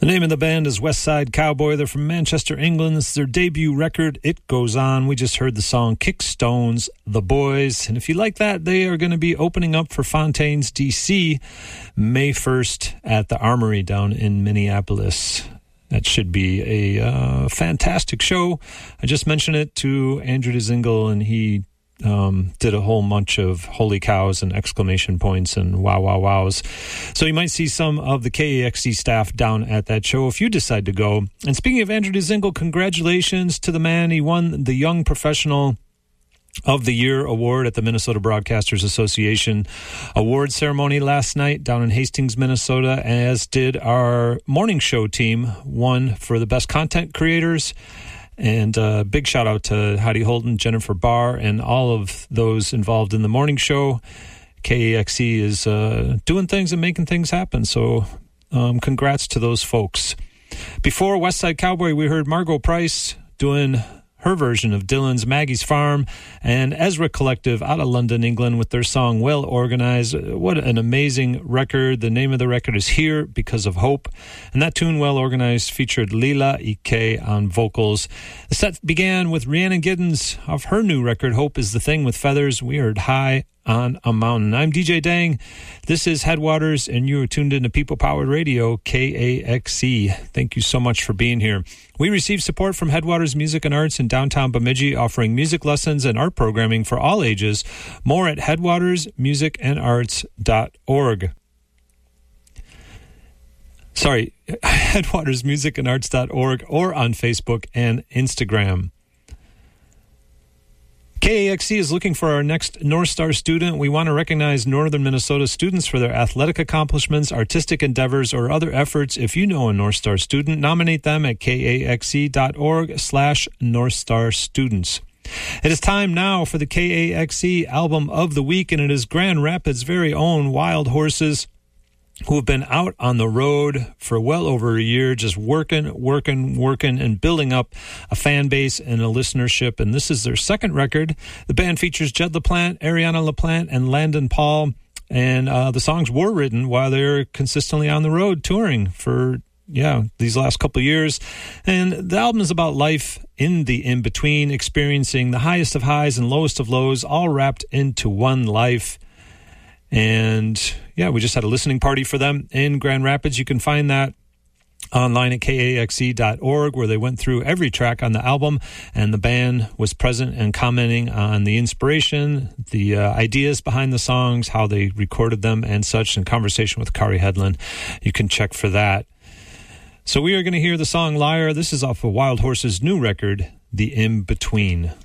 The name of the band is West Side Cowboy. They're from Manchester, England. This is their debut record, It Goes On. We just heard the song Kick Stones, The Boys. And if you like that, they are going to be opening up for Fontaines DC May 1st at the Armory down in Minneapolis. That should be a fantastic show. I just mentioned it to Andrew DeZingle, and he did a whole bunch of holy cows and exclamation points and wow, wow, wows. So you might see some of the KAXE staff down at that show if you decide to go. And speaking of Andrew DeZingle, congratulations to the man. He won the Young Professional of the Year award at the Minnesota Broadcasters Association award ceremony last night down in Hastings, Minnesota, as did our morning show team, one for the best content creators. And big shout out to Heidi Holden, Jennifer Barr, and all of those involved in the morning show. KAXE is doing things and making things happen. So congrats to those folks. Before West Side Cowboy, we heard Margot Price doing her version of Dylan's Maggie's Farm, and Ezra Collective out of London, England, with their song Well Organized. What an amazing record. The name of the record is Here Because of Hope, and that tune, Well Organized, featured Lila Ike on vocals. The set began with Rhiannon Giddens off her new record, Hope is the Thing with Feathers. We heard High on a Mountain. I'm DJ Dang. This is Headwaters, and you are tuned into People Powered Radio, KAXE. Thank you so much for being here. We receive support from Headwaters Music and Arts in downtown Bemidji, offering music lessons and art programming for all ages. More at headwatersmusicandarts.org. Sorry, headwatersmusicandarts.org, or on Facebook and Instagram. KAXE is looking for our next North Star student. We want to recognize Northern Minnesota students for their athletic accomplishments, artistic endeavors, or other efforts. If you know a North Star student, nominate them at kaxe.org/North Star Students. It is time now for the KAXE Album of the Week, and it is Grand Rapids' very own Wild Horses, who have been out on the road for well over a year, just working, and building up a fan base and a listenership. And this is their second record. The band features Jed LaPlante, Ariana LaPlante, and Landon Paul. And the songs were written while they're consistently on the road touring for, these last couple of years. And the album is about life in the in-between, experiencing the highest of highs and lowest of lows, all wrapped into one life. And we just had a listening party for them in Grand Rapids. You can find that online at kaxe.org, where they went through every track on the album, and the band was present and commenting on the inspiration, the ideas behind the songs, how they recorded them and such, in conversation with Kari Hedlund. You can check for that. So we are going to hear the song Liar. This is off of Wild Horses' new record, The In-Between.